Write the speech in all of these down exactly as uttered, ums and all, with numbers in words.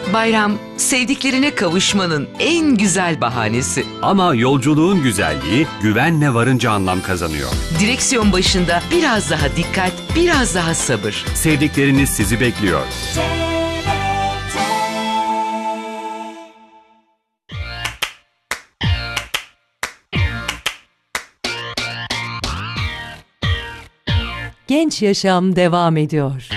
Bayram, sevdiklerine kavuşmanın en güzel bahanesi. Ama yolculuğun güzelliği güvenle varınca anlam kazanıyor. Direksiyon başında biraz daha dikkat, biraz daha sabır. Sevdikleriniz sizi bekliyor. Genç Yaşam devam ediyor.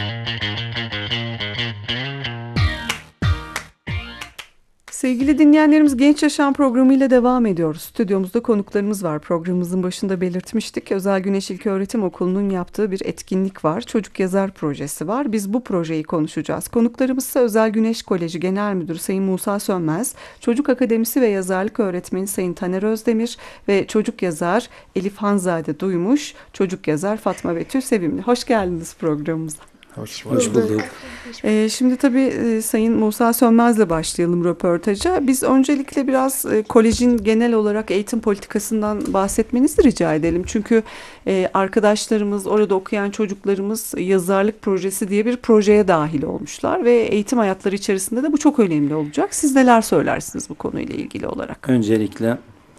Sevgili dinleyenlerimiz, Genç Yaşam programıyla devam ediyoruz. Stüdyomuzda konuklarımız var. Programımızın başında belirtmiştik. Özel Güneş İlköğretim Okulu'nun yaptığı bir etkinlik var. Çocuk Yazar Projesi var. Biz bu projeyi konuşacağız. Konuklarımız ise Özel Güneş Koleji Genel Müdürü Sayın Musa Sönmez, Çocuk Akademisi ve Yazarlık Öğretmeni Sayın Taner Özdemir ve çocuk yazar Elif Hanzade Duymuş, çocuk yazar Fatma Betül Sevimli. Hoş geldiniz programımıza. Hoş bulduk. Hoş bulduk. Ee, şimdi tabii e, Sayın Musa Sönmez'le başlayalım röportaja. Biz öncelikle biraz e, kolejin genel olarak eğitim politikasından bahsetmenizi rica edelim. Çünkü e, arkadaşlarımız, orada okuyan çocuklarımız yazarlık projesi diye bir projeye dahil olmuşlar. Ve eğitim hayatları içerisinde de bu çok önemli olacak. Siz neler söylersiniz bu konuyla ilgili olarak? Öncelikle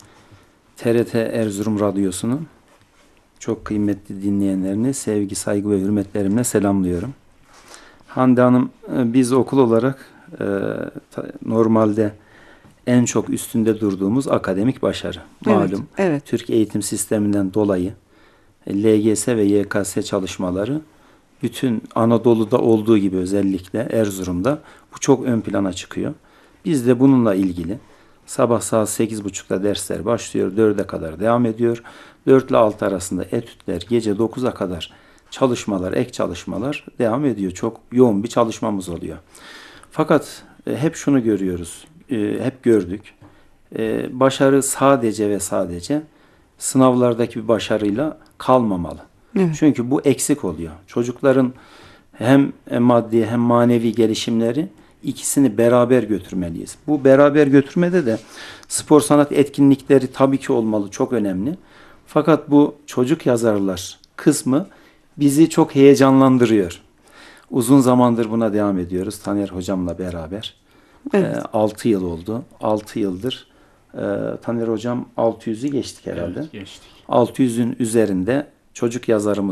T R T Erzurum Radyosu'nun çok kıymetli dinleyenlerini sevgi, saygı ve hürmetlerimle selamlıyorum. Hande Hanım, biz okul olarak e, normalde en çok üstünde durduğumuz akademik başarı. Malum, evet, evet. Türk eğitim sisteminden dolayı L G S ve Y K S çalışmaları bütün Anadolu'da olduğu gibi özellikle Erzurum'da bu çok ön plana çıkıyor. Biz de bununla ilgili sabah saat sekiz buçukta dersler başlıyor, dörde kadar devam ediyor. dört ile altı arasında etütler, gece dokuza kadar çalışmalar, ek çalışmalar devam ediyor. Çok yoğun bir çalışmamız oluyor. Fakat e, hep şunu görüyoruz, e, hep gördük. E, başarı sadece ve sadece sınavlardaki bir başarıyla kalmamalı. Evet. Çünkü bu eksik oluyor. Çocukların hem maddi hem manevi gelişimleri, İkisini beraber götürmeliyiz. Bu beraber götürmede de spor sanat etkinlikleri tabii ki olmalı, çok önemli. Fakat bu çocuk yazarlar kısmı bizi çok heyecanlandırıyor. Uzun zamandır buna devam ediyoruz Taner hocamla beraber. Evet. E, altı yıl oldu. altı yıldır e, Taner hocam altı yüzü geçtik herhalde. Evet, geçtik. altı yüzün üzerinde çocuk yazarımız